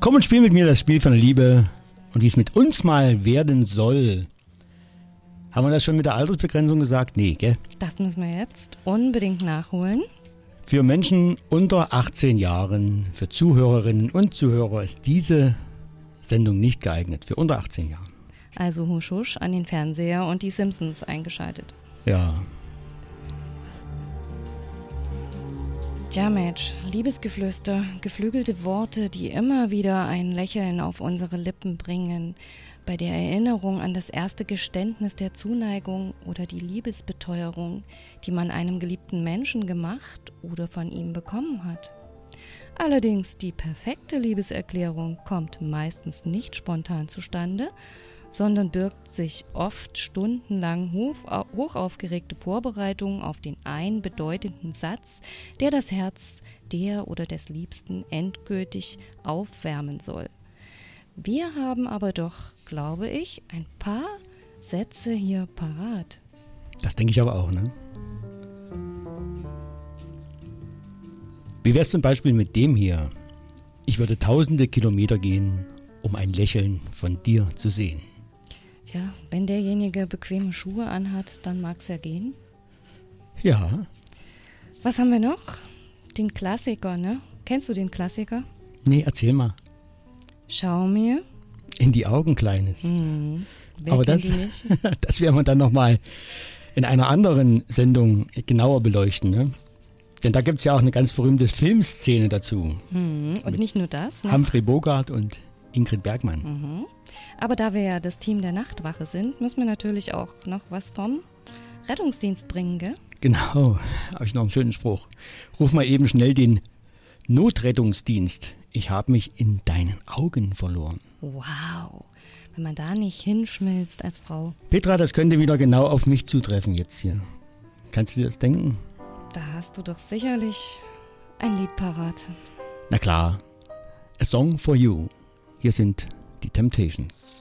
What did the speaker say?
Komm und spiel mit mir das Spiel von der Liebe und wie es mit uns mal werden soll. Haben wir das schon mit der Altersbegrenzung gesagt? Nee, gell? Das müssen wir jetzt unbedingt nachholen. Für Menschen unter 18 Jahren, für Zuhörerinnen und Zuhörer ist diese Sendung nicht geeignet. Für unter 18 Jahren. Also husch husch an den Fernseher und die Simpsons eingeschaltet. Ja. Tja, Mensch, Liebesgeflüster, geflügelte Worte, die immer wieder ein Lächeln auf unsere Lippen bringen, bei der Erinnerung an das erste Geständnis der Zuneigung oder die Liebesbeteuerung, die man einem geliebten Menschen gemacht oder von ihm bekommen hat. Allerdings die perfekte Liebeserklärung kommt meistens nicht spontan zustande, sondern birgt sich oft stundenlang hochaufgeregte Vorbereitungen auf den einen bedeutenden Satz, der das Herz der oder des Liebsten endgültig aufwärmen soll. Wir haben aber doch, glaube ich, ein paar Sätze hier parat. Das denke ich aber auch, ne? Wie wär's zum Beispiel mit dem hier? Ich würde tausende Kilometer gehen, um ein Lächeln von dir zu sehen. Tja, wenn derjenige bequeme Schuhe anhat, dann mag's ja gehen. Ja. Was haben wir noch? Den Klassiker, ne? Kennst du den Klassiker? Nee, erzähl mal. Schau mir. In die Augen, Kleines. Wer Aber kennt das, die nicht? das werden wir dann nochmal in einer anderen Sendung genauer beleuchten, ne? Denn da gibt es ja auch eine ganz berühmte Filmszene dazu. Und nicht nur das, ne? Humphrey Bogart und Ingrid Bergman. Aber da wir ja das Team der Nachtwache sind, müssen wir natürlich auch noch was vom Rettungsdienst bringen, gell? Genau, habe ich noch einen schönen Spruch. Ruf mal eben schnell den Notrettungsdienst. Ich habe mich in deinen Augen verloren. Wow, wenn man da nicht hinschmilzt als Frau. Petra, das könnte wieder genau auf mich zutreffen jetzt hier. Kannst du dir das denken? Da hast du doch sicherlich ein Lied parat. Na klar, A Song for You. Hier sind die Temptations.